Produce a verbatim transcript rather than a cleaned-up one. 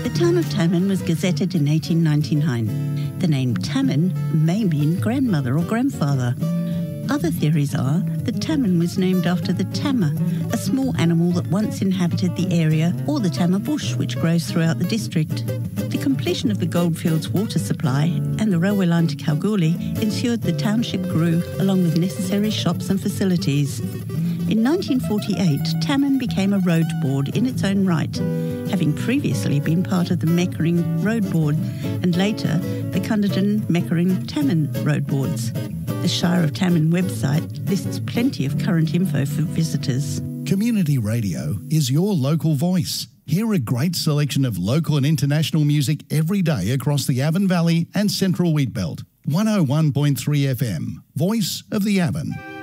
The town of Tammin was gazetted in eighteen ninety-nine. The name Tammin may mean grandmother or grandfather. Other theories are that Tammin was named after the tama, a small animal that once inhabited the area, or the tama bush, which grows throughout the district. The completion of the Goldfields water supply and the railway line to Kalgoorlie ensured the township grew, along with necessary shops and facilities. In nineteen forty-eight, Tammin became a road board in its own right, having previously been part of the Meckering Road Board and later the Cunderdin Meckering Tammin Road Boards. The Shire of Tammin website lists plenty of current info for visitors. Community radio is your local voice. Hear a great selection of local and international music every day across the Avon Valley and Central Wheatbelt. one oh one point three F M, Voice of the Avon.